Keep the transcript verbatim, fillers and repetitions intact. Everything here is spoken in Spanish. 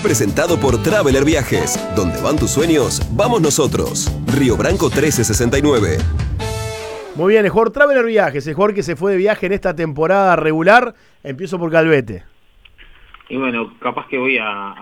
Presentado por Traveler Viajes. Donde van tus sueños, vamos nosotros. Río Branco trece sesenta y nueve. Muy bien, el jugador Traveler Viajes, el jugador que se fue de viaje en esta temporada regular. Empiezo por Calvete. Y bueno, capaz que voy a,